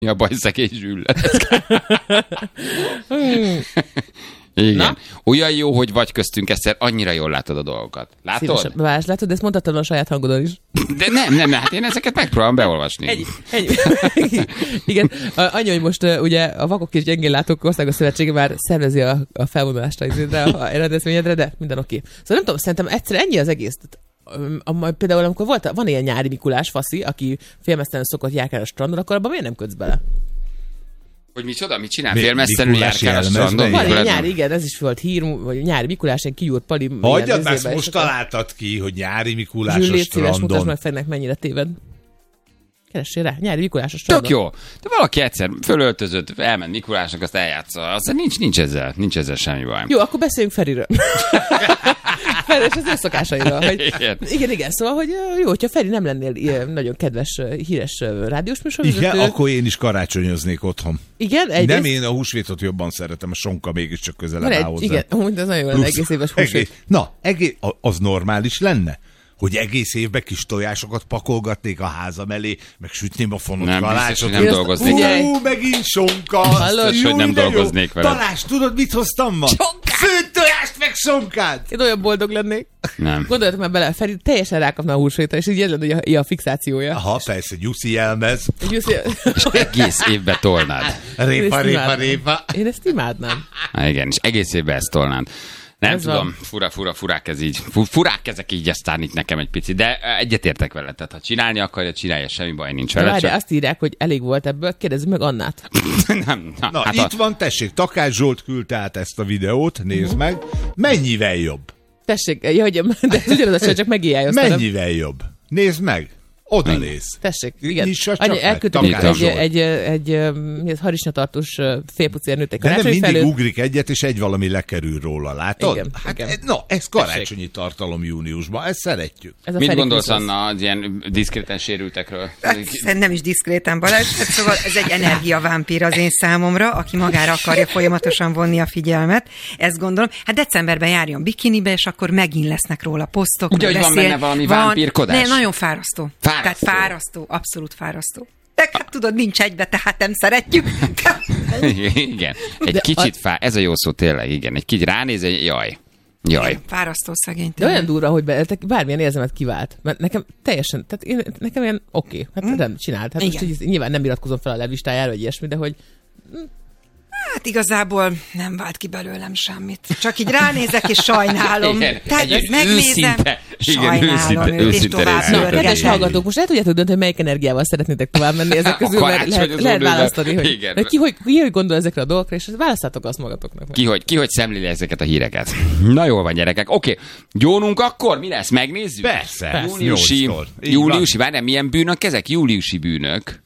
Mi a baj, szegény Zsüll? Igen. Na? Olyan jó, hogy vagy köztünk, Eszter, annyira jól látod a dolgokat. Látod? Más látod, de ezt mondhatod a saját hangodon is. De nem, hát én ezeket megpróbálom beolvasni. Ennyi. Igen, annyi, hogy most ugye a Vakok és Gyengénlátók Országos Szövetsége már szervezi a felvonulást a rendezvényedre, de minden oké. Szóval nem tudom, szerintem egyszer ennyi az egész. Például amikor van ilyen nyári Mikulás faszi, aki félmeztelenül szokott járkálni a strandon, akkor abban miért nem kötsz bele? Hogy micsoda? Mit csinál? Félmeztelenül járkál a strandon? Van ilyen nyári, igen, ez is volt hír, vagy nyári Mikulás, egy kigyúrt pali. Hagyjad már, most találtad ki, hogy nyári Mikulás a strandon. Szíves, mutasd meg Ferinek, mennyire téved. Keressél rá, nyári Mikulás a strandon. Tök jó. De valaki egyszer fölöltözött, elment Mikulásnak, azt eljátsza. Aztán nincs ezzel semmi baj. Jó, akkor beszéljünk Feriről. Feri és az ő szokásairól. Hogy, igen, szóval, hogy jó, hogyha Feri nem lennél ilyen nagyon kedves, híres rádiós műsorvezető. Igen, akkor én is karácsonyoznék otthon. Igen, nem én a húsvétot jobban szeretem, a sonka mégiscsak közelebb áll hozzá. Igen, amúgy ez nagyon jó lenne, egész éves húsvét. Az normális lenne? Hogy egész évben kis tojásokat pakolgatnék a házam elé, meg sütném a fonott kalácsot. Nem dolgoznék. Megint sonka. Biztos, hogy nem dolgoznék vele. Balázs, tudod, mit hoztam ma? Főtt tojást, meg sonkát. Én olyan boldog lennék. Nem. Gondoljatok már bele, Feri teljesen rákapna a húsvétre, és így ez lenne a fixációja. Aha, persze, Gyuszi jelmez. És egész évben tolnád. Répa. Én ezt imádnám. Igen, és egész évben ezt tolnád. Nem ez tudom, furák ez így. Furák ezek így, aztán itt nekem egy picit, de egyetértek vele. Tehát ha csinálni akarja, csinálja, semmi baj nincs vele. De azt írják, hogy elég volt ebből, kérdezzük meg Annát. Hát itt van, tessék, Takács Zsolt küldte át ezt a videót, nézd meg. Mennyivel jobb? Tessék, de ugyanaz a csak megijálja. Mennyivel jobb? Nézd meg. Oda néz. Tessék, igen. Elküldtem egy harisnyatartós félpucérnőt egy karácsony mindig ugrik egyet, és egy valami lekerül róla, látod? Igen, igen. Ez karácsonyi tartalom júniusban, ezt szeretjük. Mit gondolsz, Anna, az ilyen diszkréten sérültekről? Nem is diszkréten, Balázs. Szóval ez egy energiavámpír az én számomra, aki magára akarja folyamatosan vonni a figyelmet. Ezt gondolom. Hát decemberben járjon bikinibe, és akkor megint lesznek róla posztok. Ugye, hogy van benne valami vámpírkodás? Nagyon fárasztó. Tehát fárasztó, abszolút fárasztó. De hát tudod, nincs egybe, tehát nem szeretjük. Igen, egy kicsit ez a jó szó tényleg, igen. Egy kicsit ránéz, jaj. Fárasztó szegény. De olyan durva, hogy bármilyen érzelmet kivált. Mert nekem teljesen, tehát nekem ilyen oké. Hát nem csinált. Hát most nyilván nem iratkozom fel a levistájára, vagy ilyesmi, de hogy... Hát igazából nem vált ki belőlem semmit. Csak így ránézek, és sajnálom. Igen, tehát megnézem, sajnálom, és tovább Kedves hallgatók, most el tudjátok dönteni, hogy melyik energiával szeretnétek tovább menni ezek közül, mert lehet választani, hogy ki hogy gondol ezekre a dolgokra, és választátok azt magatoknak. Ki hogy szemléli ezeket a híreket. Na jól van, gyerekek. Oké, gyónunk akkor? Mi lesz? Megnézzük? Persze. Júliusi, várjál, milyen bűnök ezek? Júliusi bűnök.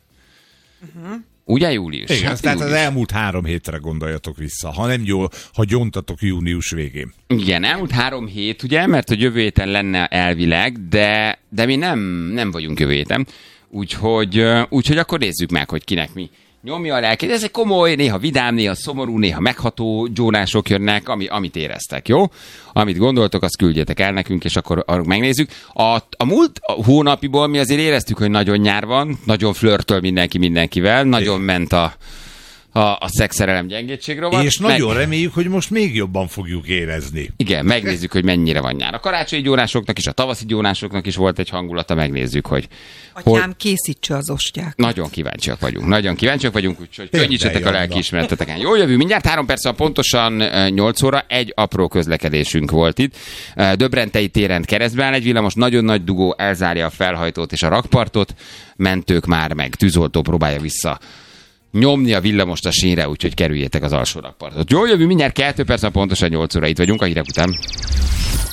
Ugye július? Igen, hát tehát az elmúlt 3 hétre gondoljatok vissza, ha nem jól, ha gyontatok június végén. Igen, elmúlt 3 hét, ugye, mert a jövő héten lenne elvileg, de mi nem vagyunk jövő héten, úgyhogy akkor nézzük meg, hogy kinek mi nyomja a lelkét. Ez egy komoly, néha vidám, néha szomorú, néha megható gyónások jönnek, amit éreztek, jó? Amit gondoltok, azt küldjetek el nekünk, és akkor megnézzük. A múlt hónapiból mi azért éreztük, hogy nagyon nyár van, nagyon flörtöl mindenki mindenkivel, nagyon ment a szexszerelem gyengétségről van. És nagyon reméljük, hogy most még jobban fogjuk érezni. Igen, megnézzük, hogy mennyire van nyár. A karácsonyi gyónásoknak és a tavaszi gyónásoknak is volt egy hangulata, megnézzük, hogy... Atyám, készítse az ostják. Nagyon kíváncsiak vagyunk, úgyhogy könnyítsetek a lelkiismereteteken. Jól jövő, mindjárt 3 perc, pontosan 8 óra, egy apró közlekedésünk volt itt. Döbrentei téren keresztbe áll egy villamos, nagyon nagy dugó elzárja a felhajtót és a rakpartot, mentők már meg, tűzoltó próbálja vissza nyomni a villamost a sínre, úgyhogy kerüljétek az alsó rakpartot. Jól jövő, mindjárt 2 perc, pontosan 8 óra itt vagyunk, a hírek után.